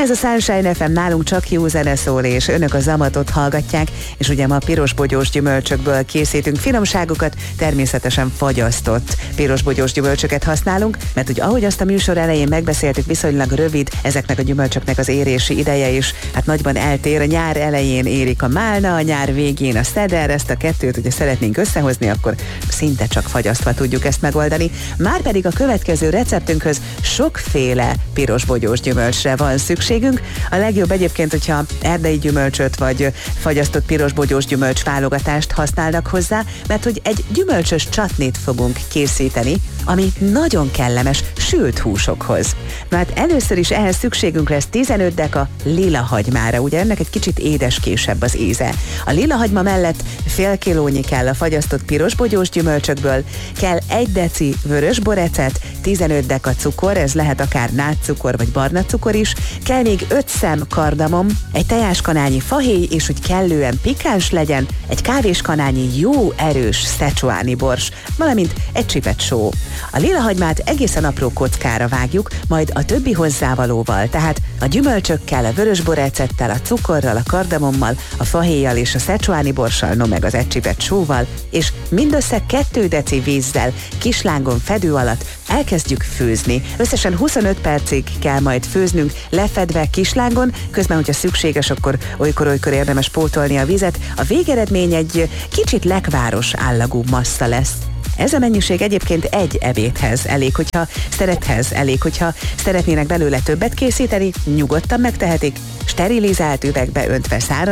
Ez a Sunshine FM, nálunk csak jó zene szól, és önök a Zamatot hallgatják, és ugye ma pirosbogyós gyümölcsökből készítünk finomságokat, természetesen fagyasztott pirosbogyós gyümölcsöket használunk, mert ugye ahogy azt a műsor elején megbeszéltük, viszonylag rövid ezeknek a gyümölcsöknek az érési ideje is, hát nagyban eltér. A nyár elején érik a málna, a nyár végén a szeder, ezt a kettőt ugye szeretnénk összehozni, akkor szinte csak fagyasztva tudjuk ezt megoldani. Márpedig a következő receptünkhöz sokféle pirosbogyós gyümölcsre van szükségünk. A legjobb egyébként, hogyha erdei gyümölcsöt vagy fagyasztott pirosbogyós gyümölcs válogatást használnak hozzá, mert hogy egy gyümölcsös csatnit fogunk készíteni, ami nagyon kellemes sült húsokhoz. Mert először is ehhez szükségünk lesz 15 deka lilahagymára, ugye ennek egy kicsit édeskésebb az íze. A lilahagyma mellett fél kilónyi kell a fagyasztott pirosbogyós gyümölcsökből, kell 1 deci vörösborecet, 15 deka cukor, ez lehet akár nátszukor vagy barna cukor is, kell még 5 szem kardamom, egy tejáskanálnyi fahéj, és hogy kellően pikáns legyen, egy kávéskanálnyi jó erős szecsuáni bors, valamint egy csipet só. A lilahagymát egészen apró kockára vágjuk, majd a többi hozzávalóval, tehát a gyümölcsökkel, a vörösborecettel, a cukorral, a kardamommal, a fahéjjal és a szecsuáni borssal, no meg az egy csipet sóval, és mindössze 2 deci vízzel, kislángon fedő alatt elkezdjük főzni. Összesen 25 percig kell majd főznünk, lefedve kislángon, közben, hogyha szükséges, akkor olykor-olykor érdemes pótolni a vizet. A végeredmény egy kicsit lekváros állagú massza lesz. Ez a mennyiség egyébként egy ebédhez elég, hogyha szeretnének belőle többet készíteni, nyugodtan megtehetik, sterilizált üvegbe öntve száraz